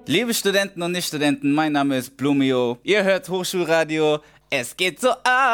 Liebe Studenten und Nichtstudenten, mein Name ist Blumio. Ihr hört Hochschulradio. Es geht so ab.